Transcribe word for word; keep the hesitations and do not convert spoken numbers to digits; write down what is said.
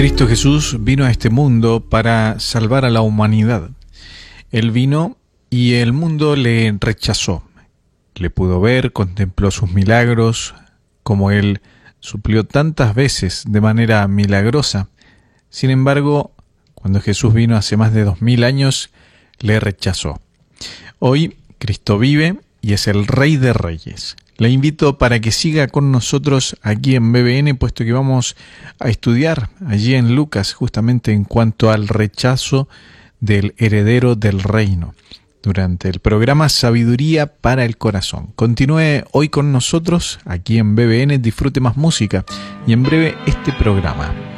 Cristo Jesús vino a este mundo para salvar a la humanidad. Él vino y el mundo le rechazó. Le pudo ver, contempló sus milagros, como Él suplió tantas veces de manera milagrosa. Sin embargo, cuando Jesús vino hace más de dos mil años, le rechazó. Hoy, Cristo vive y es el Rey de Reyes. Le invito para que siga con nosotros aquí en B B N, puesto que vamos a estudiar allí en Lucas justamente en cuanto al rechazo del heredero del reino, durante el programa Sabiduría para el Corazón. Continúe hoy con nosotros aquí en B B N, disfrute más música y en breve este programa.